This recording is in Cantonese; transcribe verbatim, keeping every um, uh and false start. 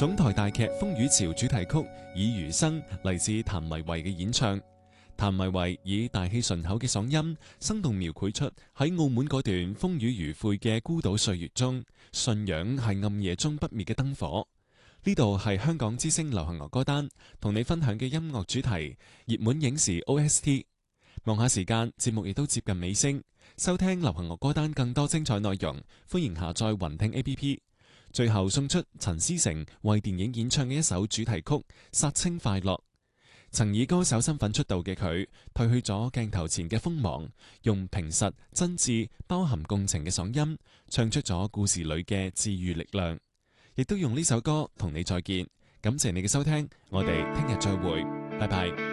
總台大劇《風雨潮》主題曲《以餘生》嚟自譚維維嘅演唱。譚維維以大氣順口嘅嗓音，生動描繪出喺澳門嗰段風雨餘洧嘅孤島歲月中，信仰係暗夜中不滅嘅燈火。呢度係香港之聲流行樂歌單，同你分享嘅音樂主題熱門影視 O S T。望下時間，節目亦都接近尾聲。收聽流行樂歌單更多精彩內容，歡迎下載雲聽 A P P。最後送出陳思誠為電影演唱嘅一首主題曲《殺青快樂》。曾以歌手身份出道嘅佢，褪去咗鏡頭前嘅鋒芒，用平實、真摯、包含共情嘅嗓音，唱出咗故事裏嘅治癒力量。亦都用呢首歌同你再見。感謝你嘅收聽，我哋聽日再會，拜拜。